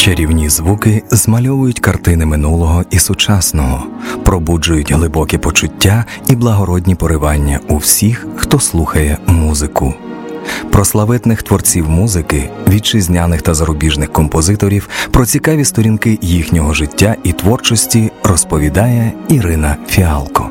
Чарівні звуки змальовують картини минулого і сучасного, пробуджують глибокі почуття і благородні поривання у всіх, хто слухає музику. Про славетних творців музики, вітчизняних та зарубіжних композиторів, про цікаві сторінки їхнього життя і творчості розповідає Ірина Фіалко.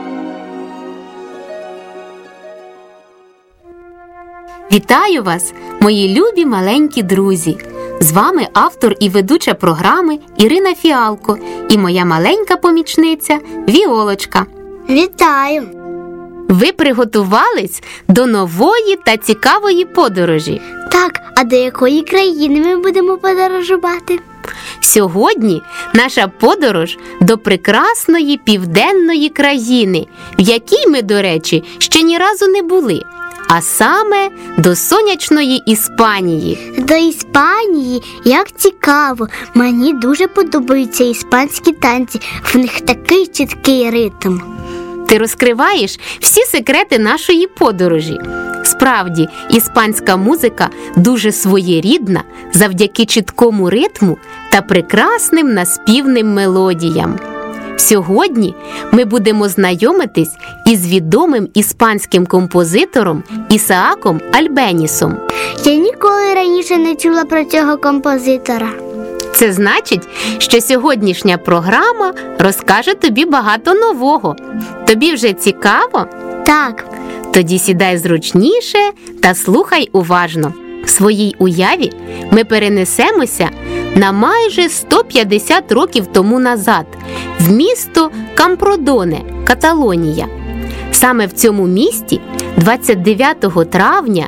Вітаю вас, мої любі маленькі друзі! З вами автор і ведуча програми Ірина Фіалко і моя маленька помічниця Віолочка. Вітаю! Ви приготувались до нової та цікавої подорожі? Так, а до якої країни ми будемо подорожувати? Сьогодні наша подорож до прекрасної південної країни, в якій ми, до речі, ще ні разу не були. А саме до сонячної Іспанії. До Іспанії? Як цікаво! Мені дуже подобаються іспанські танці, в них такий чіткий ритм. Ти розкриваєш всі секрети нашої подорожі. Справді, іспанська музика дуже своєрідна завдяки чіткому ритму та прекрасним наспівним мелодіям. Сьогодні ми будемо знайомитись із відомим іспанським композитором Ісааком Альбенісом. Я ніколи раніше не чула про цього композитора. Це значить, що сьогоднішня програма розкаже тобі багато нового. Тобі вже цікаво? Так. Тоді сідай зручніше та слухай уважно. В своїй уяві ми перенесемося на майже 150 років тому назад в місто Кампродоне, Каталонія. Саме в цьому місті 29 травня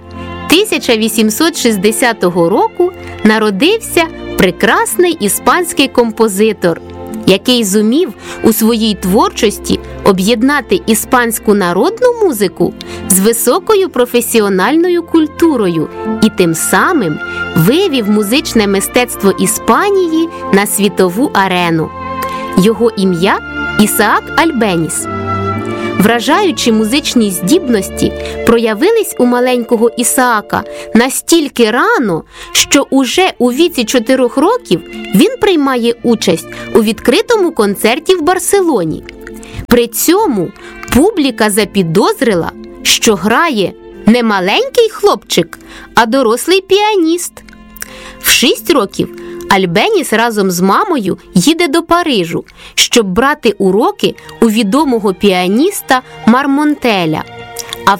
1860 року народився прекрасний іспанський композитор, який зумів у своїй творчості об'єднати іспанську народну музику з високою професіональною культурою і тим самим вивів музичне мистецтво Іспанії на світову арену. Його ім'я – Ісаак Альбеніс. Вражаючі музичні здібності проявились у маленького Ісаака настільки рано, що уже у віці 4 років він приймає участь у відкритому концерті в Барселоні. При цьому публіка запідозрила, що грає не маленький хлопчик, а дорослий піаніст. В 6 років Альбеніс разом з мамою їде до Парижу, щоб брати уроки у відомого піаніста Мармонтеля. А в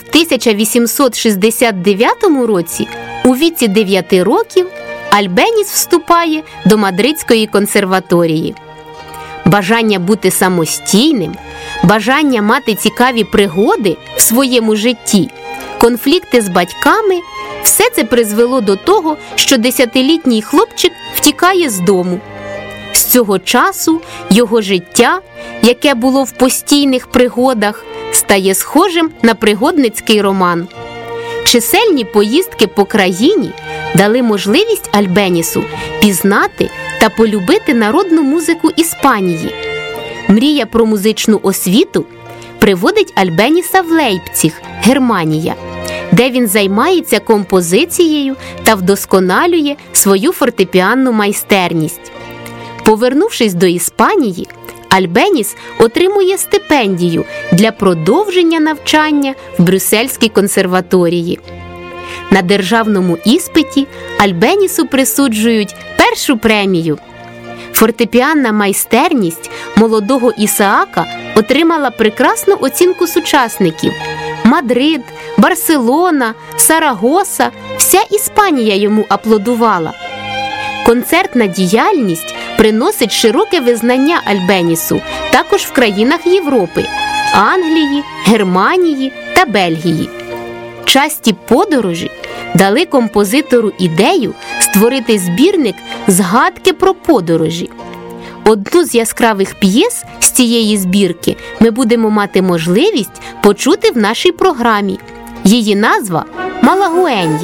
1869 році, у віці 9 років, Альбеніс вступає до Мадридської консерваторії. Бажання бути самостійним, бажання мати цікаві пригоди в своєму житті, конфлікти з батьками – все це призвело до того, що 10-літній хлопчик втікає з дому. З цього часу його життя, яке було в постійних пригодах, стає схожим на пригодницький роман. Чисельні поїздки по країні дали можливість Альбенісу пізнати та полюбити народну музику Іспанії. Мрія про музичну освіту приводить Альбеніса в Лейпціг, Германія, де він займається композицією та вдосконалює свою фортепіанну майстерність. Повернувшись до Іспанії, Альбеніс отримує стипендію для продовження навчання в Брюссельській консерваторії. На державному іспиті Альбенісу присуджують першу премію. Фортепіанна майстерність молодого Ісаака отримала прекрасну оцінку сучасників. Мадрид, Барселона, Сарагоса – вся Іспанія йому аплодувала. Концертна діяльність приносить широке визнання Альбенісу також в країнах Європи – Англії, Германії та Бельгії. Часті подорожі дали композитору ідею створити збірник «Згадки про подорожі». Одну з яскравих п'єс з цієї збірки ми будемо мати можливість почути в нашій програмі. Її назва – «Малагуенья».